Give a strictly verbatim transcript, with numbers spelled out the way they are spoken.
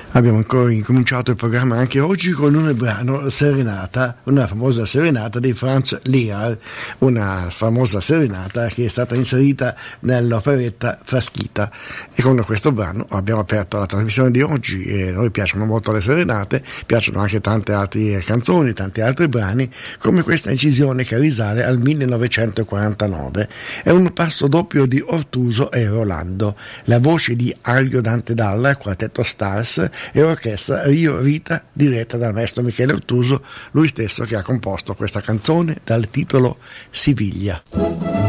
Abbiamo ancora incominciato il programma anche oggi con un brano, Serenata, una famosa serenata di Franz Lehár, una famosa serenata che è stata inserita nell'operetta Frasquita, e con questo brano abbiamo aperto la trasmissione di oggi. E a noi piacciono molto le serenate, piacciono anche tante altre canzoni, tanti altri brani, come questa incisione che risale al millenovecentoquarantanove. È un passo doppio di Ortuso e Rolando, la voce di Aglio Dante Dalla, quartetto Stars, e orchestra Rio Rita, diretta dal maestro Michele Ortuso, lui stesso che ha composto questa canzone dal titolo Siviglia.